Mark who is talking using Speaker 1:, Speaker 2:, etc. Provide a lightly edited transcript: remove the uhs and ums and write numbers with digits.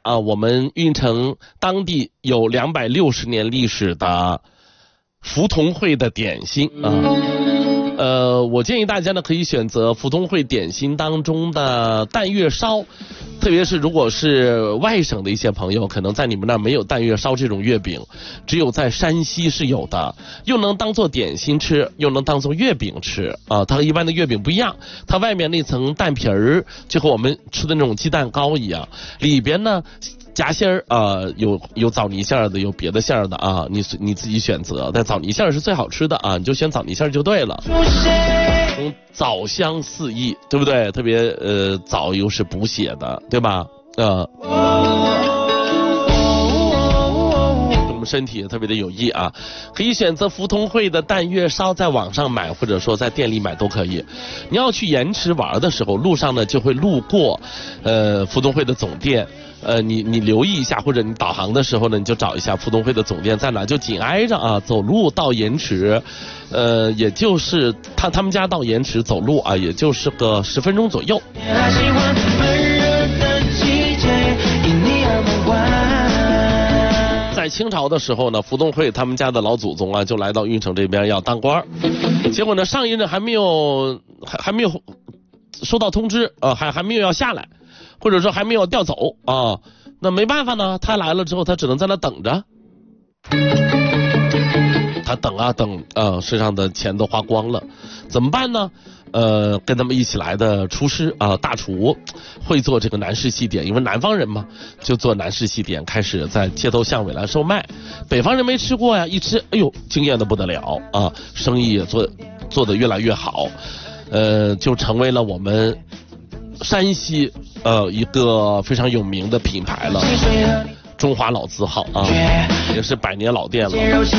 Speaker 1: 啊，我们运城当地有260年历史的福同会的点心啊。我建议大家呢可以选择福同会点心当中的蛋月烧，特别是如果是外省的一些朋友，可能在你们那儿没有蛋月烧这种月饼，只有在山西是有的，又能当做点心吃，又能当做月饼吃啊。它和一般的月饼不一样，它外面那层蛋皮儿就和我们吃的那种鸡蛋糕一样，里边呢夹馅儿啊，有枣泥馅儿的，有别的馅儿的啊，你自己选择。但枣泥馅儿是最好吃的啊，你就选枣泥馅儿就对了。枣香四溢，对不对？特别枣又是补血的，对吧？我们身体也特别的有益啊。可以选择福同会的蛋月烧，在网上买或者说在店里买都可以。你要去盐池玩的时候，路上呢就会路过福同会的总店。你留意一下，或者你导航的时候呢，你就找一下福同会的总店在哪，就紧挨着啊，走路到盐池，也就是他们家到盐池走路啊，也就是个10分钟左右。在清朝的时候呢，福同会他们家的老祖宗啊，就来到运城这边要当官，结果呢，上一任还没有收到通知还没有要下来。或者说还没有调走啊，那没办法呢，他来了之后，他只能在那等着。他等啊等，身上的钱都花光了，怎么办呢？跟他们一起来的厨师大厨会做这个南式西点，因为南方人嘛，就做南式西点，开始在街头巷尾来售卖。北方人没吃过呀，一吃，哎呦，惊艳的不得了啊，生意也做得越来越好，就成为了我们山西一个非常有名的品牌了，中华老字号啊，也是100年老店了。